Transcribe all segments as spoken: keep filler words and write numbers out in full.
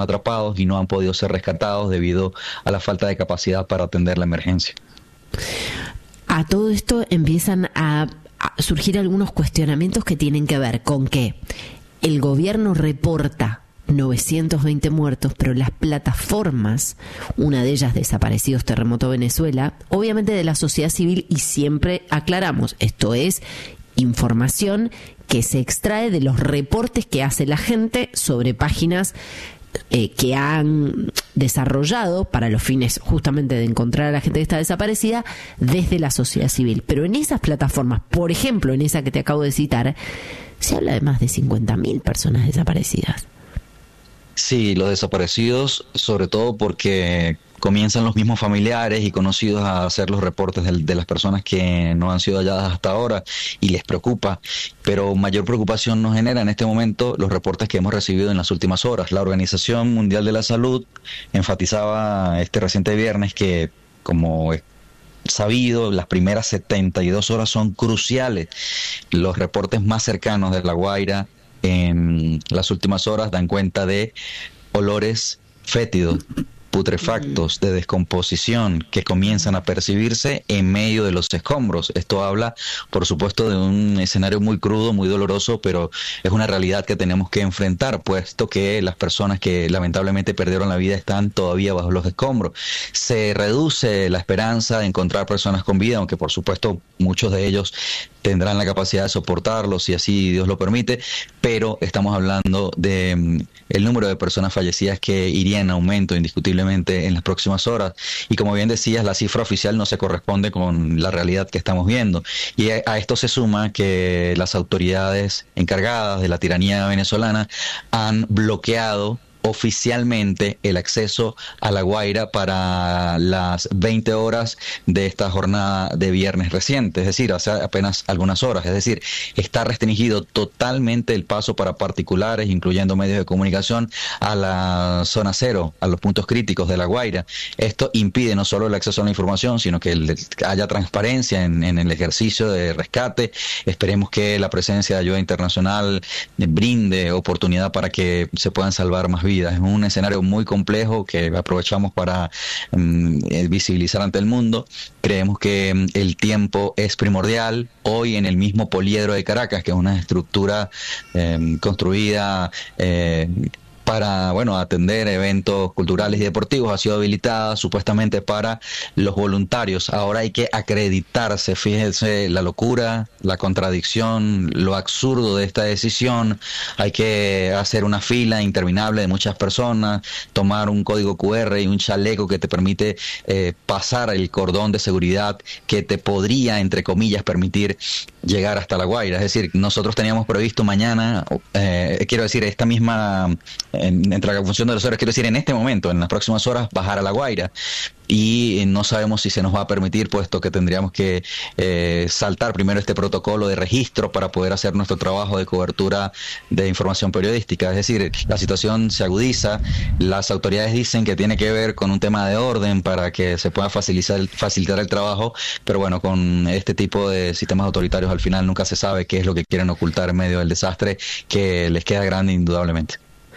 atrapados y no han podido ser rescatados debido a la falta de capacidad para atender la emergencia. A todo esto empiezan a, a surgir algunos cuestionamientos que tienen que ver con que el gobierno reporta novecientos veinte muertos, pero las plataformas, una de ellas Desaparecidos Terremoto Venezuela, obviamente de la sociedad civil, y siempre aclaramos, esto es información que se extrae de los reportes que hace la gente sobre páginas eh, que han desarrollado para los fines justamente de encontrar a la gente que está desaparecida desde la sociedad civil. Pero en esas plataformas, por ejemplo, en esa que te acabo de citar, se habla de más de cincuenta mil personas desaparecidas. Sí, los desaparecidos, sobre todo porque comienzan los mismos familiares y conocidos a hacer los reportes de, de las personas que no han sido halladas hasta ahora, y les preocupa, pero mayor preocupación nos genera en este momento los reportes que hemos recibido en las últimas horas. La Organización Mundial de la Salud enfatizaba este reciente viernes que, como es sabido, las primeras setenta y dos horas son cruciales. Los reportes más cercanos de La Guaira en las últimas horas dan cuenta de olores fétidos, putrefactos, de descomposición que comienzan a percibirse en medio de los escombros. Esto habla, por supuesto, de un escenario muy crudo, muy doloroso, pero es una realidad que tenemos que enfrentar, puesto que las personas que lamentablemente perdieron la vida están todavía bajo los escombros. Se reduce la esperanza de encontrar personas con vida, aunque por supuesto muchos de ellos tendrán la capacidad de soportarlo, si así Dios lo permite, pero estamos hablando de um, el número de personas fallecidas que iría en aumento indiscutiblemente en las próximas horas, y como bien decías, la cifra oficial no se corresponde con la realidad que estamos viendo, y a, a esto se suma que las autoridades encargadas de la tiranía venezolana han bloqueado oficialmente el acceso a La Guaira para las veinte horas de esta jornada de viernes reciente, es decir, hace apenas algunas horas. Es decir, está restringido totalmente el paso para particulares, incluyendo medios de comunicación, a la zona cero, a los puntos críticos de La Guaira. Esto impide no solo el acceso a la información, sino que el, haya transparencia en, en el ejercicio de rescate. Esperemos que la presencia de ayuda internacional brinde oportunidad para que se puedan salvar más vidas. Es un escenario muy complejo que aprovechamos para um, visibilizar ante el mundo. Creemos que um, el tiempo es primordial. Hoy en el mismo Poliedro de Caracas, que es una estructura um, construida eh, para, bueno, atender eventos culturales y deportivos, ha sido habilitada supuestamente para los voluntarios. Ahora hay que acreditarse. Fíjense la locura, la contradicción, lo absurdo de esta decisión. Hay que hacer una fila interminable de muchas personas, tomar un código cu erre y un chaleco que te permite eh, pasar el cordón de seguridad que te podría, entre comillas, permitir llegar hasta La Guaira. Es decir, nosotros teníamos previsto mañana, eh, quiero decir, esta misma, en, entre la función de los horarios, quiero decir, en este momento, en las próximas horas, bajar a La Guaira. Y no sabemos si se nos va a permitir, puesto que tendríamos que eh, saltar primero este protocolo de registro para poder hacer nuestro trabajo de cobertura de información periodística. Es decir, la situación se agudiza, las autoridades dicen que tiene que ver con un tema de orden para que se pueda facilitar el, facilitar el trabajo, pero bueno, con este tipo de sistemas autoritarios al final nunca se sabe qué es lo que quieren ocultar en medio del desastre, que les queda grande indudablemente.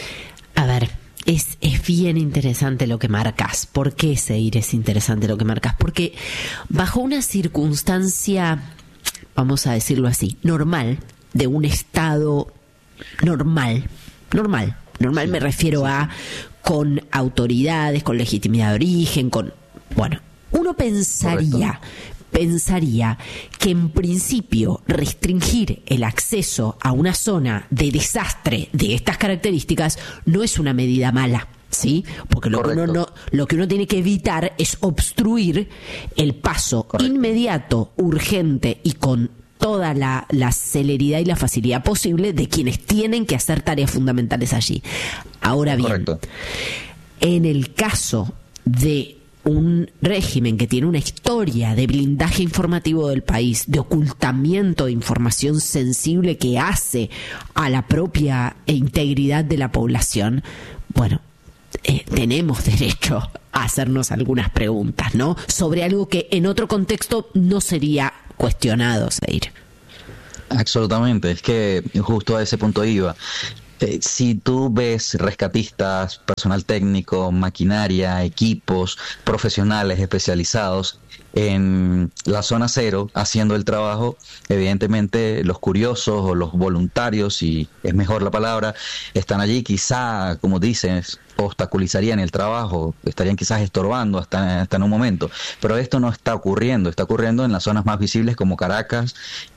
A ver, Es, es bien interesante lo que marcas. ¿Por qué, Seir, es interesante lo que marcas? Porque bajo una circunstancia, vamos a decirlo así, normal, de un estado normal, normal, normal sí, me refiero sí, a con autoridades, con legitimidad de origen, con, bueno, uno pensaría... Correcto. pensaría que en principio restringir el acceso a una zona de desastre de estas características no es una medida mala, ¿sí? Porque lo que uno no, lo que uno tiene que evitar es obstruir el paso Correcto. inmediato, urgente y con toda la, la celeridad y la facilidad posible de quienes tienen que hacer tareas fundamentales allí. Ahora bien, Correcto. en el caso de un régimen que tiene una historia de blindaje informativo del país, de ocultamiento de información sensible que hace a la propia integridad de la población, bueno, eh, tenemos derecho a hacernos algunas preguntas, ¿no? Sobre algo que en otro contexto no sería cuestionado, Seir. Absolutamente, es que justo a ese punto iba. Eh, si tú ves rescatistas, personal técnico, maquinaria, equipos, profesionales especializados en la zona cero haciendo el trabajo, evidentemente los curiosos o los voluntarios, si es mejor la palabra, están allí, quizá, como dices, obstaculizarían el trabajo, estarían quizás estorbando hasta, hasta en un momento, pero esto no está ocurriendo, está ocurriendo en las zonas más visibles como Caracas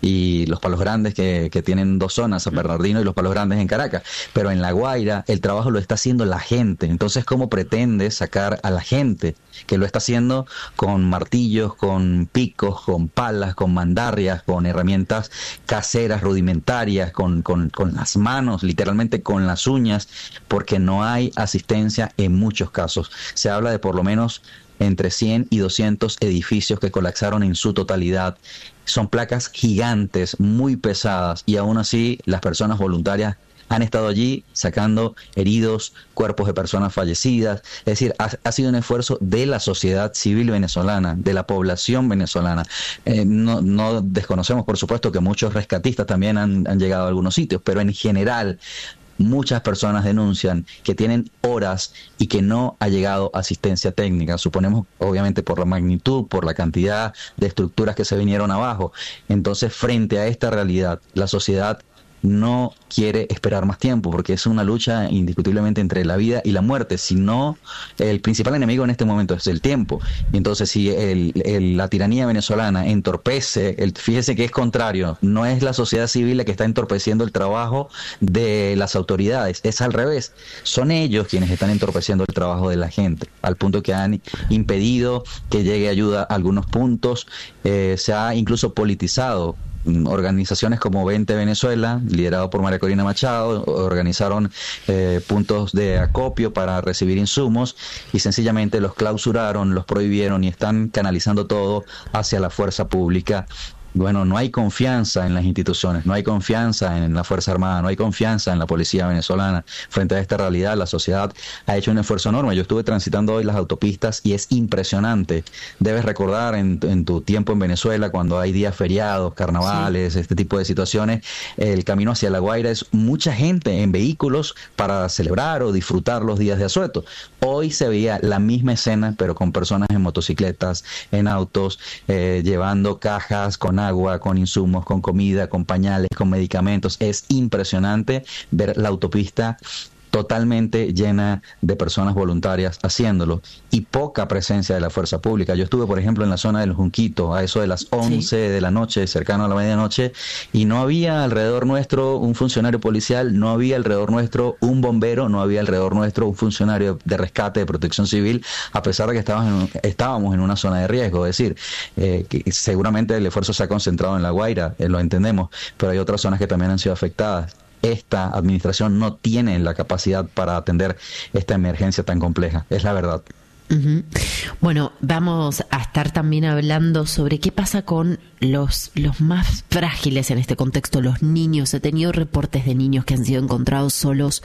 y los Palos Grandes, que, que tienen dos zonas, San Bernardino y los Palos Grandes en Caracas, pero en La Guaira el trabajo lo está haciendo la gente. Entonces, ¿cómo pretende sacar a la gente que lo está haciendo con martillos, con picos, con palas, con mandarrias, con herramientas caseras, rudimentarias, con, con, con las manos, literalmente con las uñas, porque no hay asistencia en muchos casos? Se habla de por lo menos entre cien y doscientos edificios que colapsaron en su totalidad. Son placas gigantes, muy pesadas, y aún así las personas voluntarias han estado allí sacando heridos, cuerpos de personas fallecidas. Es decir, ha, ha sido un esfuerzo de la sociedad civil venezolana, de la población venezolana. Eh, no, no desconocemos, por supuesto, que muchos rescatistas también han, han llegado a algunos sitios, pero en general muchas personas denuncian que tienen horas y que no ha llegado asistencia técnica. Suponemos, obviamente, por la magnitud, por la cantidad de estructuras que se vinieron abajo. Entonces, frente a esta realidad, la sociedad no quiere esperar más tiempo, porque es una lucha indiscutiblemente entre la vida y la muerte. Si no, el principal enemigo en este momento es el tiempo. Y entonces, si el, el, la tiranía venezolana entorpece, el, fíjese que es contrario, no es la sociedad civil la que está entorpeciendo el trabajo de las autoridades, es al revés, son ellos quienes están entorpeciendo el trabajo de la gente, al punto que han impedido que llegue ayuda a algunos puntos. Eh, se ha incluso politizado. Organizaciones como Vente Venezuela, liderado por María Corina Machado, organizaron eh, puntos de acopio para recibir insumos y sencillamente los clausuraron, los prohibieron y están canalizando todo hacia la fuerza pública. Bueno, no hay confianza en las instituciones, no hay confianza en la Fuerza Armada, no hay confianza en la policía venezolana. Frente a esta realidad, la sociedad ha hecho un esfuerzo enorme. Yo estuve transitando hoy las autopistas y es impresionante. Debes recordar en, en tu tiempo en Venezuela, cuando hay días feriados, carnavales, sí, este tipo de situaciones, el camino hacia La Guaira es mucha gente en vehículos para celebrar o disfrutar los días de asueto. Hoy se veía la misma escena, pero con personas en motocicletas, en autos, eh, llevando cajas con agua, con insumos, con comida, con pañales, con medicamentos. Es impresionante ver la autopista totalmente llena de personas voluntarias haciéndolo y poca presencia de la fuerza pública. Yo estuve, por ejemplo, en la zona del Junquito a eso de las once sí. de la noche, cercano a la medianoche, y no había alrededor nuestro un funcionario policial, no había alrededor nuestro un bombero, no había alrededor nuestro un funcionario de rescate, de protección civil, a pesar de que estábamos en, estábamos en una zona de riesgo. Es decir, eh, que seguramente el esfuerzo se ha concentrado en La Guaira, eh, lo entendemos, pero hay otras zonas que también han sido afectadas. Esta administración no tiene la capacidad para atender esta emergencia tan compleja, es la verdad. Uh-huh. Bueno, vamos a estar también hablando sobre qué pasa con los, los más frágiles en este contexto, los niños. He tenido reportes de niños que han sido encontrados solos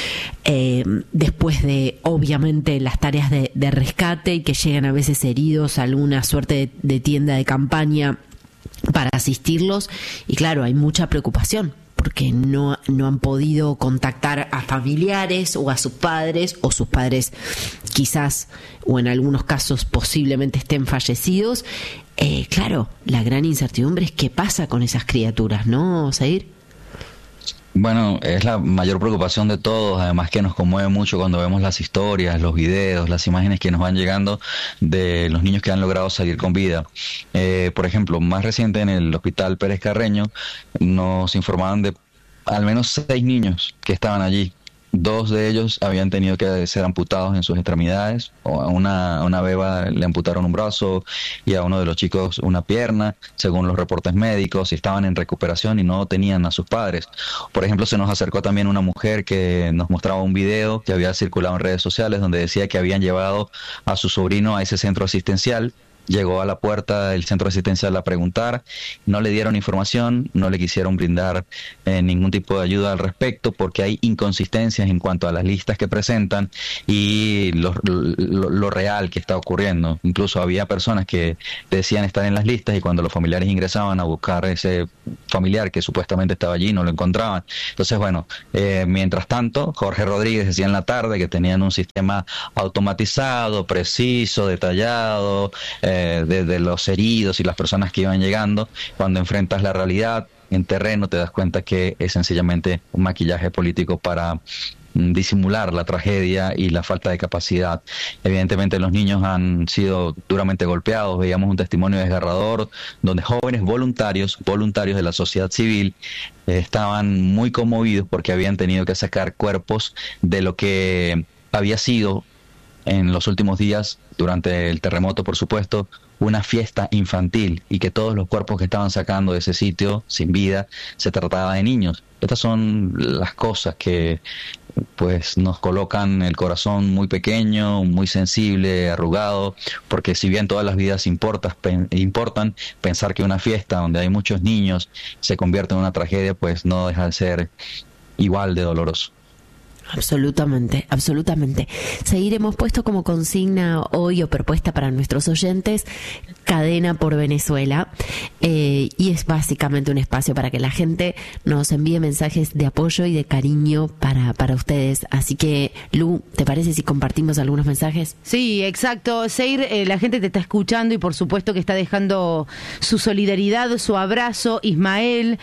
eh, después de, obviamente, las tareas de, de rescate, y que llegan a veces heridos a alguna suerte de, de tienda de campaña para asistirlos. Y claro, hay mucha preocupación, porque no, no han podido contactar a familiares o a sus padres, o sus padres quizás, o en algunos casos posiblemente estén fallecidos. Eh, claro, la gran incertidumbre es qué pasa con esas criaturas, ¿no, Zair? Bueno, es la mayor preocupación de todos, además que nos conmueve mucho cuando vemos las historias, los videos, las imágenes que nos van llegando de los niños que han logrado salir con vida. Eh, por ejemplo, más reciente en el Hospital Pérez Carreño nos informaban de al menos seis niños que estaban allí. Dos de ellos habían tenido que ser amputados en sus extremidades. A una, a una beba le amputaron un brazo y a uno de los chicos una pierna, según los reportes médicos, y estaban en recuperación y no tenían a sus padres. Por ejemplo, se nos acercó también una mujer que nos mostraba un video que había circulado en redes sociales donde decía que habían llevado a su sobrino a ese centro asistencial llegó a la puerta del centro asistencial a preguntar, no le dieron información, no le quisieron brindar eh, ningún tipo de ayuda al respecto porque hay inconsistencias en cuanto a las listas que presentan y lo, lo, lo real que está ocurriendo. Incluso había personas que decían estar en las listas y cuando los familiares ingresaban a buscar ese familiar que supuestamente estaba allí no lo encontraban. Entonces, bueno, eh, mientras tanto, Jorge Rodríguez decía en la tarde que tenían un sistema automatizado, preciso, detallado, eh, de, de los heridos y las personas que iban llegando. Cuando enfrentas la realidad en terreno te das cuenta que es sencillamente un maquillaje político para disimular la tragedia y la falta de capacidad. Evidentemente los niños han sido duramente golpeados. Veíamos un testimonio desgarrador donde jóvenes voluntarios, voluntarios de la sociedad civil, eh, estaban muy conmovidos porque habían tenido que sacar cuerpos de lo que había sido en los últimos días, durante el terremoto por supuesto, una fiesta infantil, y que todos los cuerpos que estaban sacando de ese sitio sin vida se trataba de niños. Estas son las cosas que pues nos colocan el corazón muy pequeño, muy sensible, arrugado, porque si bien todas las vidas importas, pen, importan, pensar que una fiesta donde hay muchos niños se convierte en una tragedia, pues no deja de ser igual de doloroso. Absolutamente, absolutamente. Seguiremos puesto como consigna hoy o propuesta para nuestros oyentes, Cadena por Venezuela, eh, y es básicamente un espacio para que la gente nos envíe mensajes de apoyo y de cariño para, para ustedes. Así que, Lu, ¿te parece si compartimos algunos mensajes? Sí, exacto. Seir, eh, la gente te está escuchando y por supuesto que está dejando su solidaridad, su abrazo. Ismael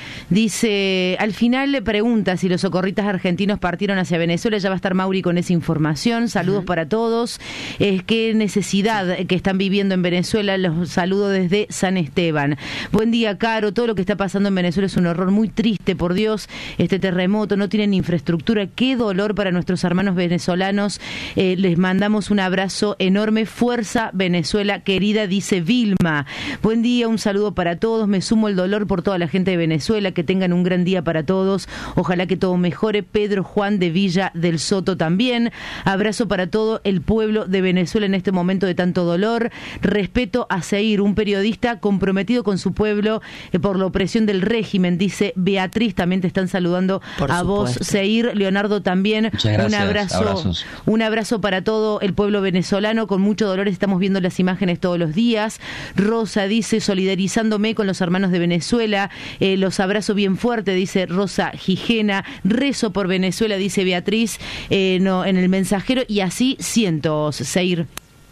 dice, al final le pregunta si los socorristas argentinos partieron hacia Venezuela. Venezuela, ya va a estar Mauri con esa información. Saludos uh-huh. para todos. Eh, qué necesidad que están viviendo en Venezuela. Los saludo desde San Esteban. Buen día, Caro. Todo lo que está pasando en Venezuela es un horror muy triste, por Dios. Este terremoto, no tienen infraestructura. Qué dolor para nuestros hermanos venezolanos. Eh, les mandamos un abrazo enorme. Fuerza Venezuela, querida, dice Vilma. Buen día, un saludo para todos. Me sumo el dolor por toda la gente de Venezuela. Que tengan un gran día para todos. Ojalá que todo mejore. Pedro Juan de Villa del Soto también. Abrazo para todo el pueblo de Venezuela en este momento de tanto dolor. Respeto a Seir, un periodista comprometido con su pueblo eh, por la opresión del régimen, dice Beatriz. También te están saludando por a supuesto. Vos, Seir. Leonardo también. Muchas gracias. Un abrazo, Abrazos. Un abrazo para todo el pueblo venezolano. Con mucho dolor estamos viendo las imágenes todos los días. Rosa dice, solidarizándome con los hermanos de Venezuela. Eh, los abrazo bien fuerte, dice Rosa Gijena. Rezo por Venezuela, dice Beatriz. Eh, no, en el mensajero, y así cientos, Seir.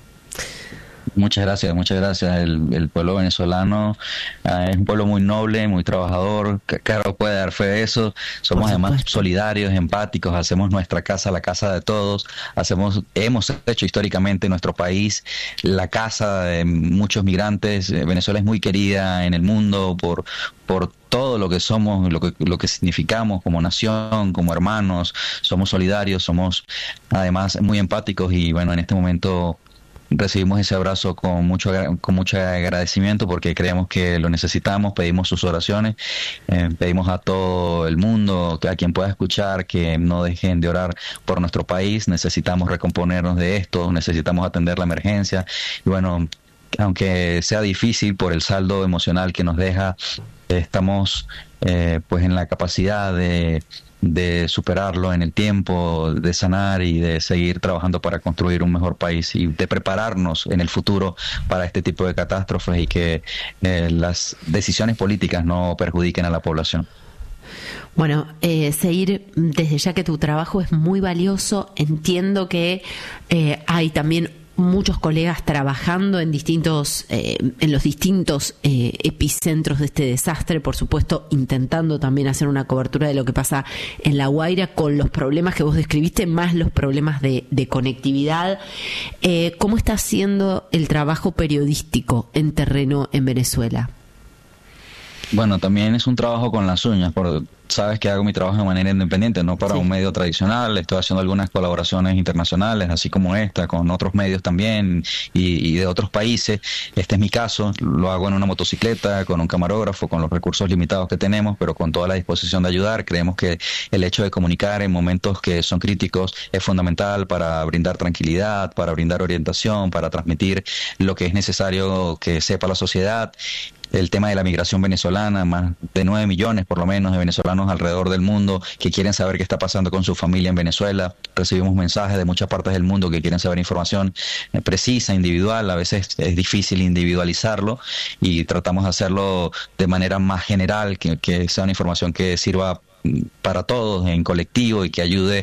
Muchas gracias, muchas gracias. El, el pueblo venezolano uh, es un pueblo muy noble, muy trabajador. Caro puede dar fe de eso. Somos además solidarios, empáticos. Hacemos nuestra casa la casa de todos. Hacemos, hemos hecho históricamente en nuestro país la casa de muchos migrantes. Venezuela es muy querida en el mundo por por todo lo que somos, lo que lo que significamos como nación, como hermanos. Somos solidarios, somos además muy empáticos y bueno, en este momento recibimos ese abrazo con mucho con mucho agradecimiento porque creemos que lo necesitamos. Pedimos sus oraciones, eh, pedimos a todo el mundo, a quien pueda escuchar, que no dejen de orar por nuestro país. Necesitamos recomponernos de esto, necesitamos atender la emergencia y bueno, aunque sea difícil por el saldo emocional que nos deja, estamos eh, pues en la capacidad de de superarlo en el tiempo, de sanar y de seguir trabajando para construir un mejor país y de prepararnos en el futuro para este tipo de catástrofes y que eh, las decisiones políticas no perjudiquen a la población. Bueno, eh, Seir, desde ya que tu trabajo es muy valioso, entiendo que eh, hay también muchos colegas trabajando en distintos, eh, en los distintos eh, epicentros de este desastre, por supuesto, intentando también hacer una cobertura de lo que pasa en La Guaira con los problemas que vos describiste, más los problemas de, de conectividad. Eh, ¿Cómo está siendo el trabajo periodístico en terreno en Venezuela? Bueno, también es un trabajo con las uñas, por, sabes que hago mi trabajo de manera independiente, no para Sí. un medio tradicional, estoy haciendo algunas colaboraciones internacionales, así como esta, con otros medios también y, y de otros países. Este es mi caso, lo hago en una motocicleta, con un camarógrafo, con los recursos limitados que tenemos, pero con toda la disposición de ayudar. Creemos que el hecho de comunicar en momentos que son críticos es fundamental para brindar tranquilidad, para brindar orientación, para transmitir lo que es necesario que sepa la sociedad. El tema de la migración venezolana, más de nueve millones por lo menos de venezolanos alrededor del mundo que quieren saber qué está pasando con su familia en Venezuela. Recibimos mensajes de muchas partes del mundo que quieren saber información eh, precisa, individual. A veces es difícil individualizarlo y tratamos de hacerlo de manera más general, que, que sea una información que sirva para todos en colectivo y que ayude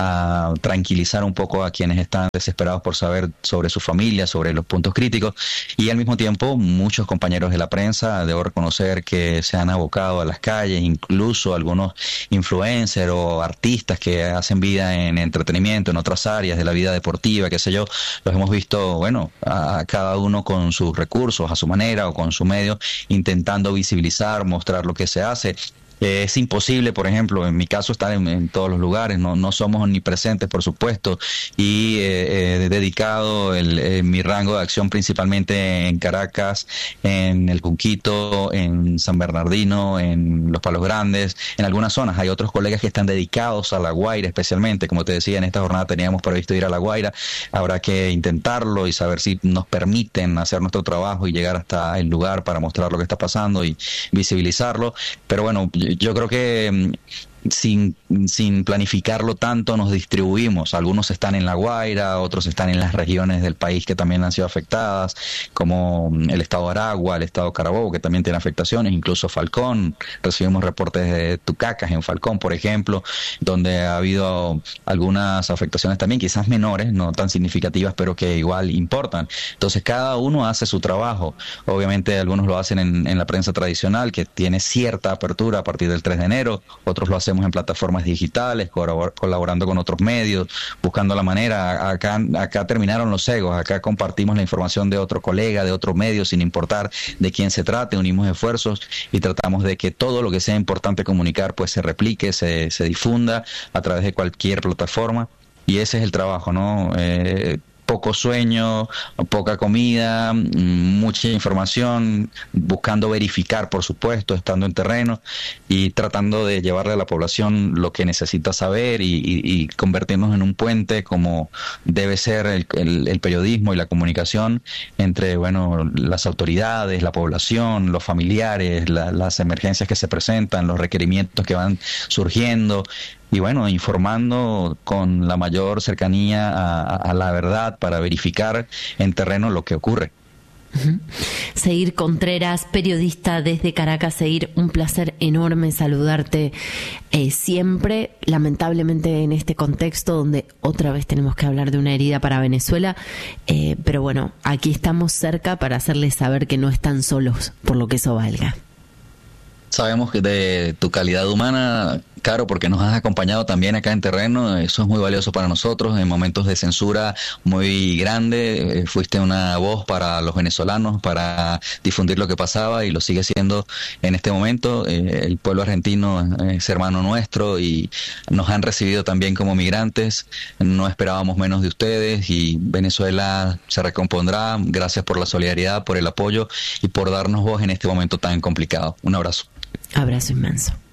a tranquilizar un poco a quienes están desesperados por saber sobre su familia, sobre los puntos críticos. Y al mismo tiempo muchos compañeros de la prensa, debo reconocer que se han abocado a las calles, incluso algunos influencers o artistas que hacen vida en entretenimiento, en otras áreas de la vida deportiva, qué sé yo, los hemos visto, bueno, a cada uno con sus recursos, a su manera o con su medio, intentando visibilizar, mostrar lo que se hace. Eh, es imposible, por ejemplo, en mi caso, estar en, en todos los lugares, no, no somos omnipresentes, por supuesto, y eh, he dedicado el, eh, mi rango de acción principalmente en Caracas, en el Junquito, en San Bernardino, en Los Palos Grandes, en algunas zonas. Hay otros colegas que están dedicados a La Guaira especialmente, como te decía, en esta jornada teníamos previsto ir a La Guaira, habrá que intentarlo y saber si nos permiten hacer nuestro trabajo y llegar hasta el lugar para mostrar lo que está pasando y visibilizarlo, pero bueno, yo creo que sin, sin planificarlo tanto nos distribuimos. Algunos están en La Guaira, otros están en las regiones del país que también han sido afectadas, como el estado Aragua, el estado Carabobo, que también tiene afectaciones, incluso Falcón. Recibimos reportes de Tucacas en Falcón, por ejemplo, donde ha habido algunas afectaciones también, quizás menores, no tan significativas, pero que igual importan. Entonces cada uno hace su trabajo. Obviamente algunos lo hacen en, en la prensa tradicional, que tiene cierta apertura a partir del tres de enero, otros lo hacen en plataformas digitales, colaborando con otros medios, buscando la manera. Acá, acá terminaron los egos, acá compartimos la información de otro colega, de otro medio, sin importar de quién se trate, unimos esfuerzos y tratamos de que todo lo que sea importante comunicar pues se replique, se, se difunda a través de cualquier plataforma, y ese es el trabajo, ¿no? Eh, poco sueño, poca comida, mucha información, buscando verificar, por supuesto, estando en terreno y tratando de llevarle a la población lo que necesita saber y, y, y convertirnos en un puente, como debe ser el, el, el periodismo y la comunicación entre, bueno, las autoridades, la población, los familiares, la, las emergencias que se presentan, los requerimientos que van surgiendo. Y bueno, informando con la mayor cercanía a, a la verdad para verificar en terreno lo que ocurre. Uh-huh. Seir Contreras, periodista desde Caracas. Seir, un placer enorme saludarte eh, siempre, lamentablemente en este contexto donde otra vez tenemos que hablar de una herida para Venezuela, eh, pero bueno, aquí estamos cerca para hacerles saber que no están solos, por lo que eso valga. Sabemos que de tu calidad humana, Caro, porque nos has acompañado también acá en terreno, eso es muy valioso para nosotros en momentos de censura muy grande. Eh, fuiste una voz para los venezolanos, para difundir lo que pasaba, y lo sigue siendo en este momento. Eh, el pueblo argentino es hermano nuestro y nos han recibido también como migrantes. No esperábamos menos de ustedes y Venezuela se recompondrá. Gracias por la solidaridad, por el apoyo y por darnos voz en este momento tan complicado. Un abrazo. Abrazo inmenso.